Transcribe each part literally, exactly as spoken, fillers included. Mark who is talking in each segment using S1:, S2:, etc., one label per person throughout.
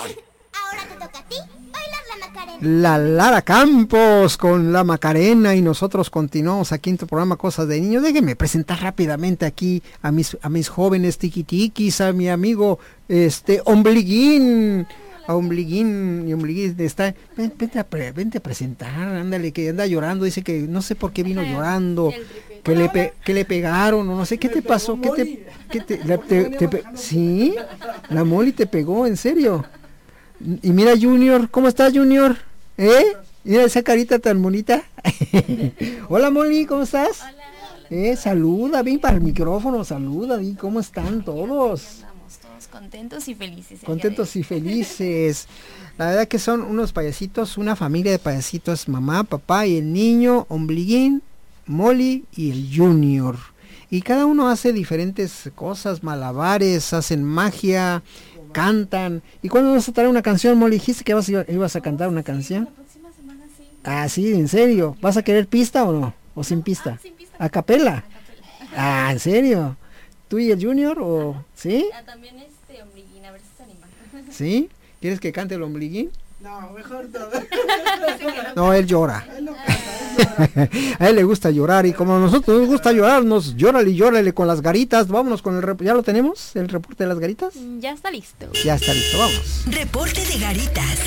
S1: Ahora te toca a ti bailar la Macarena.
S2: La Lara Campos con la Macarena, y nosotros continuamos aquí en tu programa Cosas de Niños. Déjenme presentar rápidamente aquí a mis a mis jóvenes tiquitiquis, a mi amigo este Ombliguín. A Ombliguín y Ombliguín está, ven, vente, a pre, vente a presentar, ándale, que anda llorando, dice que no sé por qué vino llorando, que le pe, que le pegaron, o no sé qué te pasó, qué te, qué te, la, te, te pe, sí, la Molly te pegó, en serio. Y mira Junior, ¿cómo estás Junior? ¿Eh? Mira esa carita tan bonita. Hola Molly, ¿cómo estás?
S3: Hola, hola.
S2: Eh, saluda, ven para el micrófono, saluda, y ¿cómo están todos?
S3: Contentos y felices.
S2: Contentos y felices. La verdad que son unos payasitos, una familia de payasitos, mamá, papá y el niño, Ombliguín, Molly y el Junior. Y cada uno hace diferentes cosas, malabares, hacen magia, cantan. ¿Y cuándo vas a traer una canción, Molly? Dijiste que vas, ibas a cantar una canción.
S3: La próxima semana sí.
S2: Ah, sí, en serio. ¿Vas a querer pista o no? ¿O sin pista?
S3: Ah, sin pista.
S2: ¿A capela?
S3: A capela.
S2: Ah, ¿en serio? ¿Tú y el Junior o sí?
S3: Ah, también este Ombliguín, a ver si se anima.
S2: ¿Sí? ¿Quieres que cante el Ombliguín?
S4: No, mejor todo.
S2: No, él llora. A él le gusta llorar, y como a nosotros nos gusta llorar, nos llórale y llórale con las garitas. Vámonos con el rep- ¿ya lo tenemos? ¿El reporte de las garitas?
S3: Ya está listo.
S2: Ya está listo, vamos.
S5: Reporte de garitas.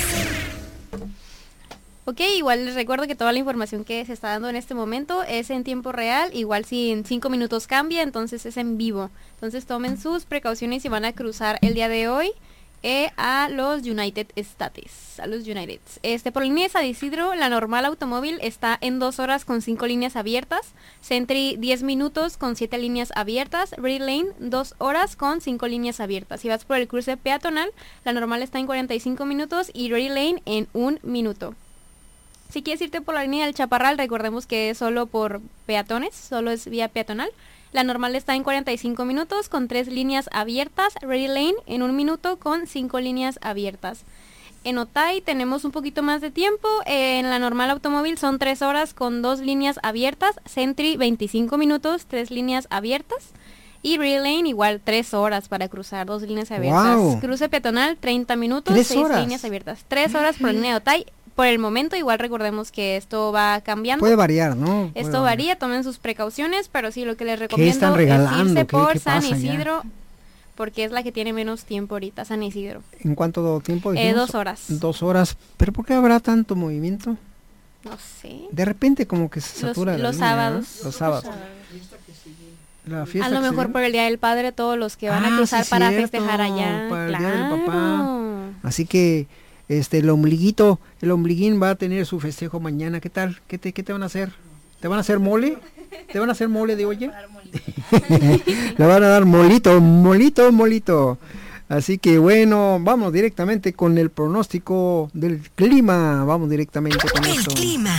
S3: Ok, igual les recuerdo que toda la información que se está dando en este momento es en tiempo real. Igual si en cinco minutos cambia, entonces es en vivo. Entonces tomen sus precauciones y van a cruzar el día de hoy eh, a los United States, a los United. Este, por línea de San Isidro, la normal automóvil está en dos horas con cinco líneas abiertas. Sentry diez minutos con siete líneas abiertas. Ready Lane dos horas con cinco líneas abiertas. Si vas por el cruce peatonal, la normal está en cuarenta y cinco minutos y Ready Lane en un minuto. Si quieres irte por la línea del Chaparral, recordemos que es solo por peatones, solo es vía peatonal. La normal está en cuarenta y cinco minutos con tres líneas abiertas. Ready Lane en un minuto con cinco líneas abiertas. En Otay tenemos un poquito más de tiempo. En la normal automóvil son tres horas con dos líneas abiertas. Sentry veinticinco minutos, tres líneas abiertas. Y Ready Lane igual tres horas para cruzar, dos líneas abiertas.
S2: Wow.
S3: Cruce peatonal treinta minutos,
S2: ¿Tres
S3: seis
S2: horas?
S3: líneas abiertas. tres horas por la línea de Otay. Por el momento igual recordemos que esto va cambiando.
S2: Puede variar, ¿no? Puede
S3: Esto
S2: variar.
S3: varía, tomen sus precauciones, pero sí, lo que les
S2: ¿Qué
S3: recomiendo
S2: están
S3: es
S2: regalando?
S3: irse
S2: ¿Qué-
S3: por
S2: qué
S3: San
S2: pasa ya?
S3: Isidro, porque es la que tiene menos tiempo ahorita, San Isidro.
S2: ¿En cuánto tiempo?
S3: Eh,
S2: dijimos?
S3: dos horas.
S2: Dos horas. ¿Pero por qué habrá tanto movimiento?
S3: No sé.
S2: De repente como que se
S3: Los-
S2: satura la
S3: los
S2: línea,
S3: sábados.
S2: ¿no? Los sábados. La fiesta
S3: A lo
S2: que se
S3: mejor
S2: viene.
S3: por el Día del Padre, todos los que van
S2: Ah,
S3: a cruzar
S2: sí,
S3: para
S2: cierto,
S3: festejar allá.
S2: para el
S3: claro.
S2: Día del Papá. Así que este el ombliguito, el ombliguín va a tener su festejo mañana. ¿Qué tal? ¿Qué te, qué te van a hacer? ¿Te van a hacer mole? ¿Te van a hacer mole de oye? Le van a dar molito, molito, molito. Así que bueno, vamos directamente con el pronóstico del clima. Vamos directamente con
S5: El
S2: esto.
S5: clima.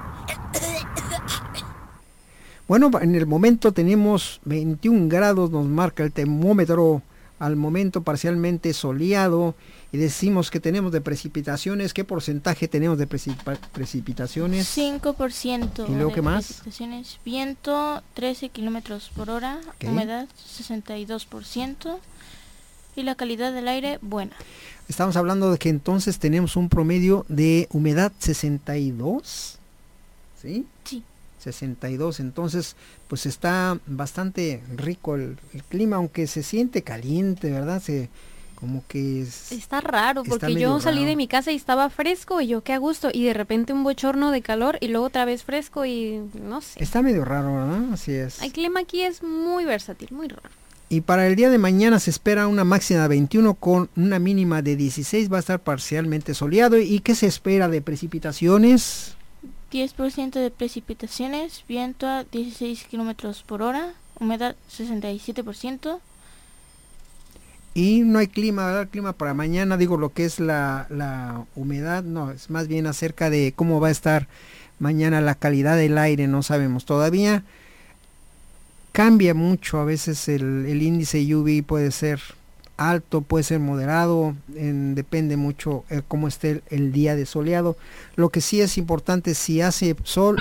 S2: Bueno, en el momento tenemos veintiún grados, nos marca el termómetro, al momento parcialmente soleado, y decimos que tenemos de precipitaciones. ¿Qué porcentaje tenemos de precipa- precipitaciones?
S6: cinco por ciento.
S2: ¿Y luego
S6: de
S2: qué más?
S6: precipitaciones. Viento trece kilómetros por hora.
S2: Ok.
S6: Humedad sesenta y dos por ciento. Y la calidad del aire buena.
S2: Estamos hablando de que entonces tenemos un promedio de humedad sesenta y dos. ¿Sí?
S6: Sí.
S2: sesenta y dos, entonces pues está bastante rico el, el clima, aunque se siente caliente, ¿verdad? Se como que es,
S3: Está raro,
S2: Está
S3: porque
S2: medio
S3: yo salí
S2: raro.
S3: de mi casa y estaba fresco, y yo qué a gusto, y de repente un bochorno de calor, y luego otra vez fresco, y no sé.
S2: está medio raro, ¿verdad? Así es.
S3: El clima aquí es muy versátil, muy raro.
S2: Y para el día de mañana se espera una máxima de veintiuno con una mínima de dieciséis, va a estar parcialmente soleado. ¿Y qué se espera de precipitaciones?
S6: diez por ciento de precipitaciones. Viento a dieciséis kilómetros por hora. Humedad sesenta y siete por ciento.
S2: Y no hay clima, ¿verdad? Clima para mañana, digo lo que es la, la humedad, no, es más bien acerca de cómo va a estar mañana la calidad del aire, no sabemos todavía. Cambia mucho, a veces el, el índice U V puede ser alto, puede ser moderado, en, depende mucho eh, cómo esté el, el día de soleado. Lo que sí es importante, si hace sol,